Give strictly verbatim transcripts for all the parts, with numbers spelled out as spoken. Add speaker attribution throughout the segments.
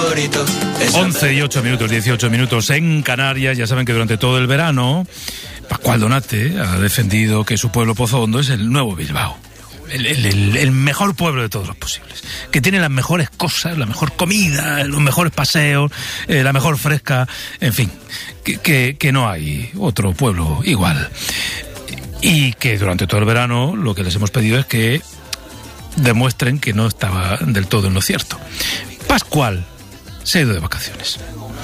Speaker 1: favorito.
Speaker 2: once y ocho minutos, dieciocho minutos en Canarias. Ya saben que durante todo el verano Pascual Donate ha defendido que su pueblo Pozo Hondo es el nuevo Bilbao. El, el, el, el mejor pueblo de todos los posibles, que tiene las mejores cosas, la mejor comida, los mejores paseos, eh, la mejor fresca, en fin, que, que, que no hay otro pueblo igual. Y que durante todo el verano lo que les hemos pedido es que demuestren que no estaba del todo en lo cierto. Pascual se ha ido de vacaciones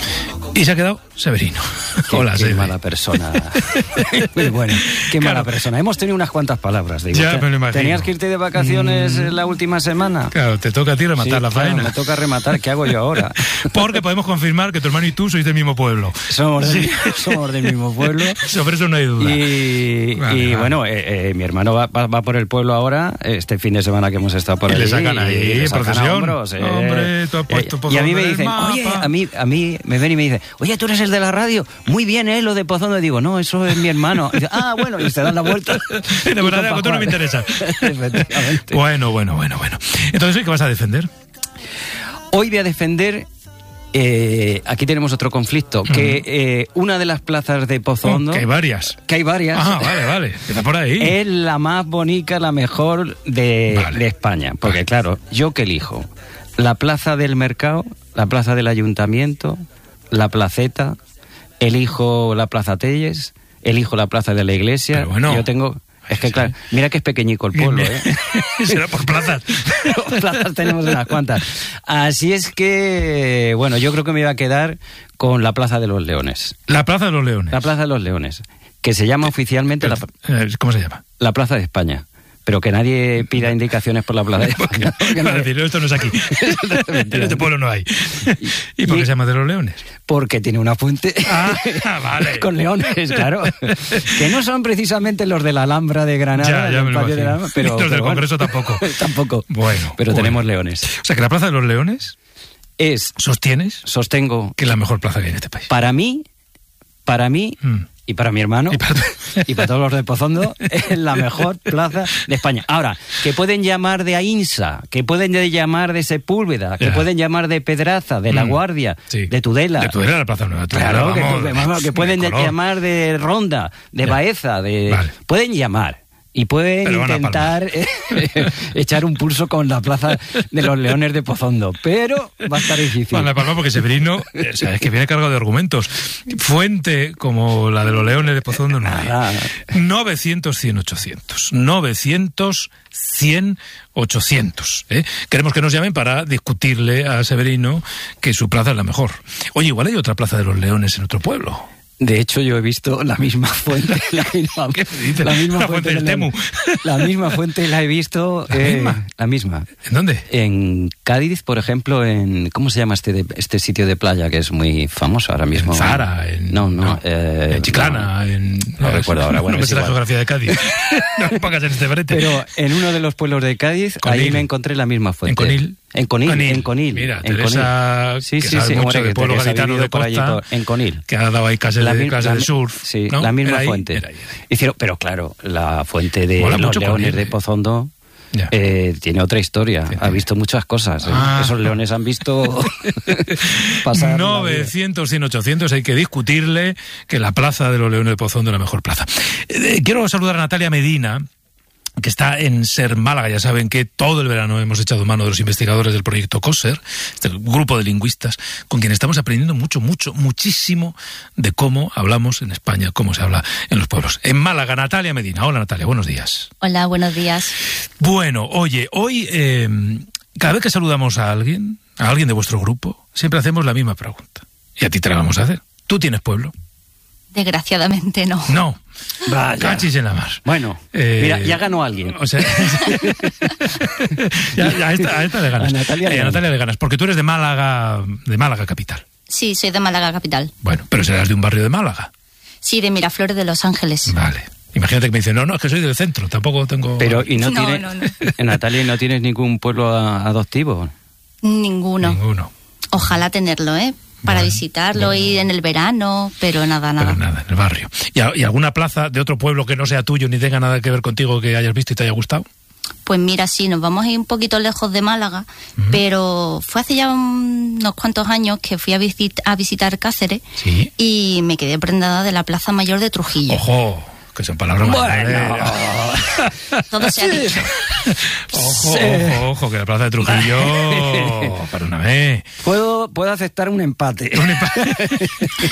Speaker 2: y se ha quedado Severino.
Speaker 3: Qué,
Speaker 2: Hola,
Speaker 3: qué
Speaker 2: Severino.
Speaker 3: mala persona. Muy bueno, qué
Speaker 2: Claro.
Speaker 3: mala persona. Hemos tenido unas cuantas palabras. Digo,
Speaker 2: Ya me lo imagino.
Speaker 3: ¿Tenías que irte de vacaciones
Speaker 2: Mm.
Speaker 3: la última semana?
Speaker 2: Claro, te toca a ti rematar
Speaker 3: Sí,
Speaker 2: la
Speaker 3: claro,
Speaker 2: faena.
Speaker 3: me toca rematar. ¿Qué hago yo ahora?
Speaker 2: Porque podemos confirmar que tu hermano y tú sois del mismo pueblo.
Speaker 3: Somos, del,
Speaker 2: Sí.
Speaker 3: somos del mismo pueblo.
Speaker 2: Sobre eso no hay duda.
Speaker 3: Y,
Speaker 2: Vale,
Speaker 3: y
Speaker 2: vale.
Speaker 3: bueno, eh, eh, mi hermano va, va, va por el pueblo ahora, este fin de semana que hemos estado por
Speaker 2: Y
Speaker 3: allí.
Speaker 2: le sacan ahí,
Speaker 3: y le sacan
Speaker 2: procesión.
Speaker 3: a hombros, eh.
Speaker 2: Hombre, tú has puesto
Speaker 3: Eh,
Speaker 2: por
Speaker 3: Y a mí
Speaker 2: donde
Speaker 3: me
Speaker 2: el
Speaker 3: dicen,
Speaker 2: mapa.
Speaker 3: oye, a mí, a mí me ven y me dicen, oye, tú eres el de la radio, muy bien, ¿eh? Lo de Pozondo. Y digo, no, eso es mi hermano. Y dice, ah, bueno, y se dan la vuelta.
Speaker 2: De verdad,
Speaker 3: Y con
Speaker 2: tú no me
Speaker 3: Pascual.
Speaker 2: interesa.
Speaker 3: Efectivamente.
Speaker 2: Bueno, bueno, bueno, bueno. Entonces, ¿hoy qué vas a defender?
Speaker 3: Hoy voy a defender, eh, aquí tenemos otro conflicto, que eh, una de las plazas de Pozondo,
Speaker 2: Oh, que hay varias.
Speaker 3: que hay varias,
Speaker 2: Ah, vale, vale. Está por ahí.
Speaker 3: es la más bonita, la mejor de,
Speaker 2: Vale.
Speaker 3: de España. Porque
Speaker 2: Vale.
Speaker 3: claro, ¿yo qué elijo? La plaza del mercado, la plaza del ayuntamiento, la placeta, elijo la plaza Telles, elijo la plaza de la iglesia.
Speaker 2: Pero bueno,
Speaker 3: yo tengo... Es que
Speaker 2: sí.
Speaker 3: claro, mira que es pequeñico el pueblo, ¿eh?
Speaker 2: Será por plazas.
Speaker 3: Plazas tenemos unas cuantas. Así es que, bueno, yo creo que me iba a quedar con la Plaza de los Leones.
Speaker 2: La Plaza de los Leones.
Speaker 3: La Plaza de los Leones, que se llama oficialmente la,
Speaker 2: Eh, ¿Cómo se llama?
Speaker 3: la Plaza de España. Pero que nadie pida indicaciones por la Plaza de España. porque
Speaker 2: Para
Speaker 3: nadie-
Speaker 2: decir, esto no es aquí. En este pueblo no hay. ¿Y por qué
Speaker 3: Y-
Speaker 2: se llama de los Leones?
Speaker 3: Porque tiene una fuente
Speaker 2: Ah, vale.
Speaker 3: con leones, claro. Que no son precisamente los de la Alhambra de Granada,
Speaker 2: Ya, ya
Speaker 3: del
Speaker 2: me lo
Speaker 3: Patio de la
Speaker 2: imagino.
Speaker 3: Alhambra, pero,
Speaker 2: Los del
Speaker 3: pero bueno.
Speaker 2: Congreso tampoco.
Speaker 3: Tampoco.
Speaker 2: Bueno,
Speaker 3: Pero
Speaker 2: bueno.
Speaker 3: tenemos leones.
Speaker 2: O sea, que la Plaza de los Leones,
Speaker 3: Es,
Speaker 2: ¿sostienes
Speaker 3: sostengo,
Speaker 2: que es la mejor plaza que hay en este país?
Speaker 3: para mí, para mí
Speaker 2: Mm.
Speaker 3: y para mi hermano
Speaker 2: Y para-
Speaker 3: y para todos los de Pozondo es la mejor plaza de España. Ahora, que pueden llamar de Ainsa, que pueden llamar de Sepúlveda, que
Speaker 2: Ya.
Speaker 3: pueden llamar de Pedraza, de La
Speaker 2: Mm.
Speaker 3: Guardia,
Speaker 2: Sí.
Speaker 3: de Tudela.
Speaker 2: De Tudela, la Plaza Nueva Tudela,
Speaker 3: Claro, que,
Speaker 2: vamos,
Speaker 3: que- vamos, que
Speaker 2: de
Speaker 3: pueden
Speaker 2: color.
Speaker 3: llamar de Ronda, de
Speaker 2: Ya.
Speaker 3: Baeza, de
Speaker 2: Vale.
Speaker 3: pueden llamar. Y pueden
Speaker 2: Pero van a
Speaker 3: intentar eh, echar un pulso con la plaza de los Leones de Pozondo. Pero va a estar difícil.
Speaker 2: Bueno, la palma porque Severino, eh, o sea, es que viene cargado de argumentos. Fuente como la de los Leones de Pozondo no hay.
Speaker 3: Nada.
Speaker 2: novecientos, cien, ochocientos. novecientos, cien, ochocientos. ¿eh? Queremos que nos llamen para discutirle a Severino que su plaza es la mejor. Oye, igual hay otra plaza de los Leones en otro pueblo.
Speaker 3: De hecho, yo he visto la misma fuente, la misma,
Speaker 2: ¿Qué me dices?
Speaker 3: la misma
Speaker 2: La fuente del Temu.
Speaker 3: La misma fuente la he visto.
Speaker 2: ¿La
Speaker 3: eh,
Speaker 2: misma?
Speaker 3: La misma.
Speaker 2: ¿En dónde?
Speaker 3: En Cádiz, por ejemplo, en ¿cómo se llama este de- este sitio de playa que es muy famoso ahora mismo?
Speaker 2: En Zara, en,
Speaker 3: no, no, eh,
Speaker 2: en Chiclana,
Speaker 3: no.
Speaker 2: en...
Speaker 3: No recuerdo ahora, bueno,
Speaker 2: no me
Speaker 3: es
Speaker 2: sé la
Speaker 3: igual.
Speaker 2: geografía de Cádiz. No me pongas en este brete.
Speaker 3: Pero en uno de los pueblos de Cádiz,
Speaker 2: Conil.
Speaker 3: ahí me encontré la misma fuente.
Speaker 2: ¿En Conil?
Speaker 3: En Conil,
Speaker 2: Conil.
Speaker 3: en Conil.
Speaker 2: Mira,
Speaker 3: en
Speaker 2: Teresa,
Speaker 3: Conil. Sí,
Speaker 2: que
Speaker 3: sí,
Speaker 2: sabe
Speaker 3: sí,
Speaker 2: mucho
Speaker 3: hombre,
Speaker 2: del
Speaker 3: que
Speaker 2: pueblo
Speaker 3: Teresa ha
Speaker 2: gaditano
Speaker 3: vivido
Speaker 2: de
Speaker 3: por allí,
Speaker 2: costa,
Speaker 3: por- en Conil.
Speaker 2: que ha dado ahí clases
Speaker 3: La
Speaker 2: de,
Speaker 3: mi-
Speaker 2: clases
Speaker 3: la
Speaker 2: de
Speaker 3: mi-
Speaker 2: surf.
Speaker 3: Sí,
Speaker 2: ¿no?
Speaker 3: la misma
Speaker 2: Era ahí,
Speaker 3: fuente.
Speaker 2: era ahí, era ahí.
Speaker 3: Hicieron, pero claro, la fuente de
Speaker 2: Mola
Speaker 3: los
Speaker 2: mucho
Speaker 3: Leones
Speaker 2: Conil,
Speaker 3: de
Speaker 2: eh.
Speaker 3: Pozondo
Speaker 2: Ya.
Speaker 3: eh, tiene otra historia.
Speaker 2: Sí,
Speaker 3: Ha
Speaker 2: sí.
Speaker 3: visto muchas cosas. ¿eh?
Speaker 2: Ah.
Speaker 3: Esos leones han visto pasar. la vida.
Speaker 2: novecientos, cien, ochocientos, hay que discutirle que la plaza de los Leones de Pozondo es la mejor plaza. Eh, quiero saludar a Natalia Medina, que está en Ser Málaga. Ya saben que todo el verano hemos echado mano de los investigadores del proyecto COSER, este grupo de lingüistas, con quien estamos aprendiendo mucho, mucho, muchísimo de cómo hablamos en España, cómo se habla en los pueblos. En Málaga, Natalia Medina. Hola, Natalia, buenos días.
Speaker 4: Hola, buenos días.
Speaker 2: Bueno, oye, hoy, eh, cada vez que saludamos a alguien, a alguien de vuestro grupo, siempre hacemos la misma pregunta. Y a ti te la vamos a hacer. ¿Tú tienes pueblo?
Speaker 4: Desgraciadamente no.
Speaker 2: No.
Speaker 3: Vaya.
Speaker 2: Cachis en la mar.
Speaker 3: Bueno,
Speaker 2: Eh,
Speaker 3: mira, ya ganó alguien.
Speaker 2: O sea, ya, ya a, esta, a esta le ganas.
Speaker 3: A Natalia le
Speaker 2: Eh, a
Speaker 3: ganas.
Speaker 2: Natalia le ganas, porque tú eres de Málaga, de Málaga capital.
Speaker 4: Sí, soy de Málaga capital.
Speaker 2: Bueno, pero serás de un barrio de Málaga.
Speaker 4: Sí, de Miraflores de Los Ángeles.
Speaker 2: Vale. Imagínate que me dicen, no, no, es que soy del centro, tampoco tengo...
Speaker 3: Pero, ¿y no,
Speaker 4: No,
Speaker 3: tiene,
Speaker 4: no, no.
Speaker 3: Natalia, ¿no tienes ningún pueblo a- adoptivo?
Speaker 4: Ninguno.
Speaker 2: Ninguno.
Speaker 4: Ojalá tenerlo, ¿eh? Para
Speaker 2: Bueno,
Speaker 4: visitarlo,
Speaker 2: bueno.
Speaker 4: ir en el verano, pero nada, nada.
Speaker 2: Pero nada, en el barrio. ¿Y, a- y alguna plaza de otro pueblo que no sea tuyo ni tenga nada que ver contigo que hayas visto y te haya gustado?
Speaker 4: Pues mira, sí, nos vamos a ir un poquito lejos de Málaga, uh-huh. pero fue hace ya unos cuantos años que fui a, visit- a visitar Cáceres
Speaker 2: ¿Sí?
Speaker 4: y me quedé prendada de la Plaza Mayor de Trujillo.
Speaker 2: ¡Ojo! Que son palabras
Speaker 3: Bueno.
Speaker 2: mayores.
Speaker 4: Todo se ha dicho.
Speaker 2: Ojo,
Speaker 3: Sí.
Speaker 2: ojo, ojo, que la Plaza de Trujillo... Perdóname.
Speaker 3: Puedo, puedo aceptar un empate.
Speaker 2: Un empate.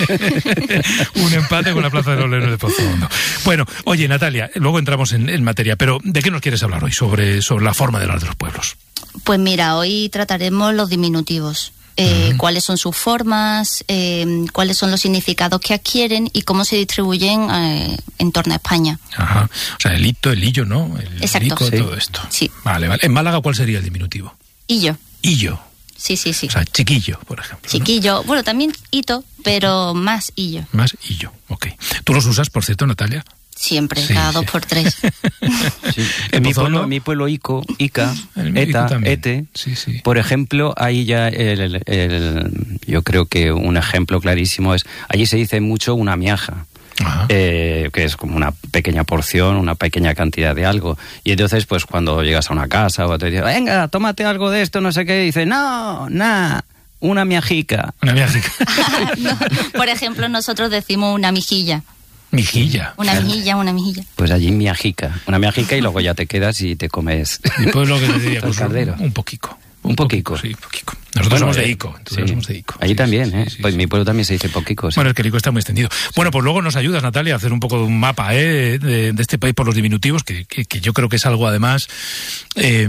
Speaker 2: Un empate con la Plaza de los Leones de Pozo Hondo. Bueno, oye, Natalia, luego entramos en, en materia, pero ¿de qué nos quieres hablar hoy sobre, sobre la forma de hablar de los pueblos?
Speaker 4: Pues mira, hoy trataremos los diminutivos. Eh, uh-huh. Cuáles son sus formas, eh, cuáles son los significados que adquieren y cómo se distribuyen eh, en torno a España.
Speaker 2: Ajá. O sea, el hito, el hillo, ¿no? El
Speaker 4: Exacto.
Speaker 2: lico,
Speaker 3: Sí.
Speaker 2: todo esto.
Speaker 4: Sí.
Speaker 2: Vale, vale. En Málaga, ¿cuál sería el diminutivo?
Speaker 4: Hillo.
Speaker 2: Hillo.
Speaker 4: Sí, sí, sí.
Speaker 2: O sea, chiquillo, por ejemplo.
Speaker 4: Chiquillo. ¿No? Bueno, también hito, pero más hillo.
Speaker 2: Más hillo, ok. ¿Tú los usas, por cierto, Natalia?
Speaker 4: Siempre,
Speaker 2: Sí,
Speaker 4: cada
Speaker 2: sí.
Speaker 4: dos por tres.
Speaker 3: Sí.
Speaker 2: ¿En
Speaker 3: En mi
Speaker 2: Pozo Hondo?
Speaker 3: pueblo, mi pueblo Ico, Ica,
Speaker 2: El Ico
Speaker 3: Eta,
Speaker 2: también.
Speaker 3: Ete,
Speaker 2: Sí, sí.
Speaker 3: por ejemplo, ahí ya el, el- el- yo creo que un ejemplo clarísimo es, allí se dice mucho una miaja.
Speaker 2: Ajá.
Speaker 3: Eh, que es como una pequeña porción, una pequeña cantidad de algo. Y entonces, pues cuando llegas a una casa o te dicen, venga, tómate algo de esto, no sé qué, y dices, no, nada, una miajica.
Speaker 2: Una miajica.
Speaker 4: No, por ejemplo, nosotros decimos una mijilla.
Speaker 2: Mijilla.
Speaker 4: Una mijilla, una mijilla.
Speaker 3: Pues allí miajica, una miajica y luego ya te quedas y te comes.
Speaker 2: Mi pueblo que te diría,
Speaker 3: el
Speaker 2: pues,
Speaker 3: caldero.
Speaker 2: un, un poquico.
Speaker 3: Un poquico.
Speaker 2: Sí, un poquico. Nosotros
Speaker 3: Bueno,
Speaker 2: somos de
Speaker 3: eh,
Speaker 2: Ico. Nosotros
Speaker 3: sí.
Speaker 2: somos de Ico.
Speaker 3: Allí
Speaker 2: Sí,
Speaker 3: también,
Speaker 2: sí,
Speaker 3: ¿eh?
Speaker 2: sí,
Speaker 3: Pues
Speaker 2: sí.
Speaker 3: mi pueblo también se dice poquico. Sí.
Speaker 2: Bueno, el que el Ico está muy extendido. Bueno, pues luego nos ayudas, Natalia, a hacer un poco de un mapa ¿eh? de, de este país por los diminutivos, que, que, que yo creo que es algo, además, eh,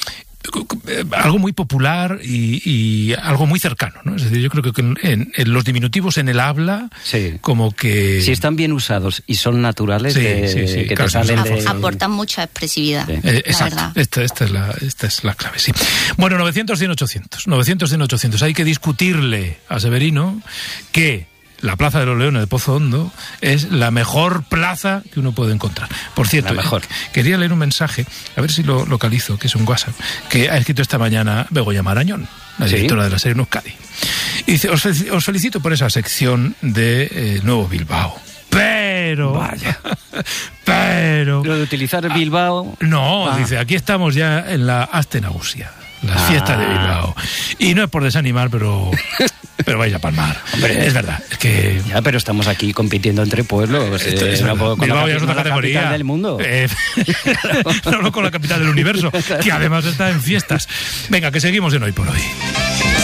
Speaker 2: algo muy popular y, y algo muy cercano, ¿no? Es decir, yo creo que en, en los diminutivos en el habla,
Speaker 3: Sí.
Speaker 2: como que...
Speaker 3: Si están bien usados y son naturales,
Speaker 2: Sí,
Speaker 3: de-
Speaker 2: sí, sí,
Speaker 3: que
Speaker 2: claro,
Speaker 3: te salen
Speaker 2: sí,
Speaker 3: de...
Speaker 2: sí.
Speaker 4: Aportan mucha expresividad.
Speaker 3: Sí.
Speaker 2: Eh,
Speaker 4: La
Speaker 2: exacto,
Speaker 4: verdad.
Speaker 2: esta, esta, es la, esta es la clave, sí. Bueno, novecientos, cien, ochocientos. novecientos, cien, ochocientos. Hay que discutirle a Severino que la Plaza de los Leones de Pozo Hondo es la mejor plaza que uno puede encontrar. Por cierto,
Speaker 3: La mejor.
Speaker 2: eh, quería leer un mensaje, a ver si lo localizo, que es un WhatsApp, que ha escrito esta mañana Begoña Marañón, la
Speaker 3: ¿Sí?
Speaker 2: directora de la serie en Euskadi. Y dice, os, fel- os felicito por esa sección de eh, Nuevo Bilbao. Pero...
Speaker 3: Vaya.
Speaker 2: Pero...
Speaker 3: Lo de utilizar Bilbao...
Speaker 2: No,
Speaker 3: Ah.
Speaker 2: dice, aquí estamos ya en la Astenagusia, las
Speaker 3: Ah.
Speaker 2: fiestas de Bilbao. Y no es por desanimar, pero pero vais a palmar.
Speaker 3: Hombre.
Speaker 2: Es verdad, es que...
Speaker 3: Ya, pero estamos aquí compitiendo entre pueblos.
Speaker 2: Esto
Speaker 3: eh,
Speaker 2: es
Speaker 3: no
Speaker 2: verdad.
Speaker 3: puedo con
Speaker 2: Bilbao
Speaker 3: la,
Speaker 2: ya es
Speaker 3: capi-
Speaker 2: otra
Speaker 3: con la
Speaker 2: categoría.
Speaker 3: capital del mundo.
Speaker 2: Eh, no, no con la capital del universo, que además está en fiestas. Venga, que seguimos en Hoy por Hoy.